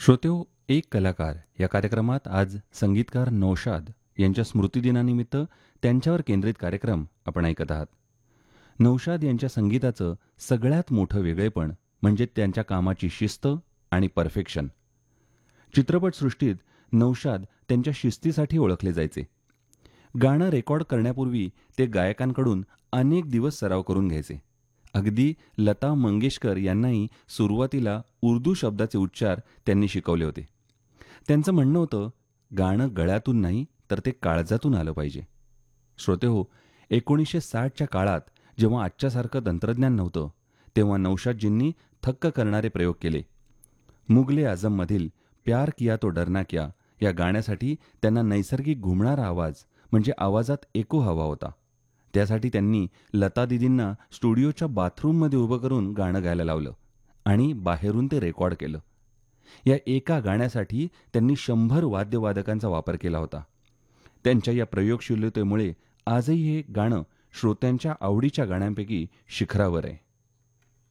श्रोतेहो, एक कलाकार या कार्यक्रमात आज संगीतकार नौशाद यांच्या स्मृतिदिनानिमित्त त्यांच्यावर केंद्रित कार्यक्रम आपण ऐकत आहात. नौशाद यांच्या संगीताचं सगळ्यात मोठं वेगळेपण म्हणजे त्यांच्या कामाची शिस्त आणि परफेक्शन. चित्रपटसृष्टीत नौशाद त्यांच्या शिस्तीसाठी ओळखले जायचे. गाणं रेकॉर्ड करण्यापूर्वी ते गायकांकडून अनेक दिवस सराव करून घ्यायचे. अगदी लता मंगेशकर यांनाही सुरुवातीला उर्दू शब्दाचे उच्चार त्यांनी शिकवले होते. त्यांचं म्हणणं होतं, गाणं गळ्यातून नाही तर ते काळजातून आलं पाहिजे. श्रोतेहो, 1960च्या काळात जेव्हा आजच्यासारखं तंत्रज्ञान नव्हतं, तेव्हा नौशादजींनी थक्क करणारे प्रयोग केले. मुगले आझममधील प्यार किया तो डरना क्या या गाण्यासाठी त्यांना नैसर्गिक घुमणारा आवाज म्हणजे आवाजात एको हवा होता. त्यासाठी त्यांनी लता दीदींना स्टुडिओच्या बाथरूममध्ये उभं करून गाणं गायला लावलं आणि बाहेरून ते रेकॉर्ड केलं. या एका गाण्यासाठी त्यांनी 100 वाद्यवादकांचा वापर केला होता. त्यांच्या या प्रयोगशीलतेमुळे आजही हे गाणं श्रोत्यांच्या आवडीच्या गाण्यांपैकी शिखरावर आहे.